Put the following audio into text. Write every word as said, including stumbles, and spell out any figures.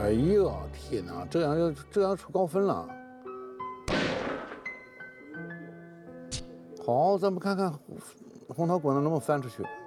哎呦天哪，这样要这样出高分了。好，咱们看看红桃果能不能翻出去。